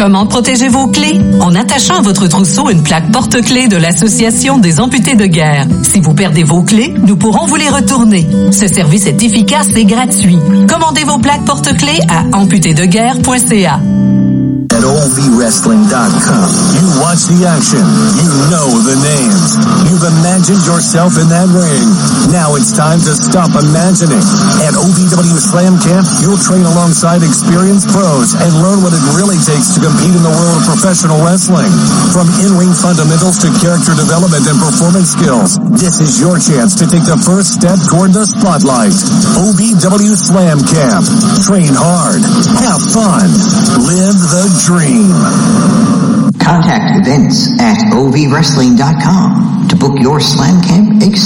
Comment protéger vos clés? En attachant à votre trousseau une plaque porte-clés de l'Association des amputés de guerre. Si vous perdez vos clés, nous pourrons vous les retourner. Ce service est efficace et gratuit. Commandez vos plaques porte-clés à amputédeguerre.ca. At OVWrestling.com, you watch the action. You know the names. You've imagined yourself in that ring. Now it's time to stop imagining. At OVW Slam Camp, you'll train alongside experienced pros and learn what it really takes to compete in the world of professional wrestling. From in-ring fundamentals to character development and performance skills, this is your chance to take the first step toward the spotlight. OVW Slam Camp. Train hard. Have fun. Live the dream. Contact events at ovwrestling.com to book your Slam Camp experience.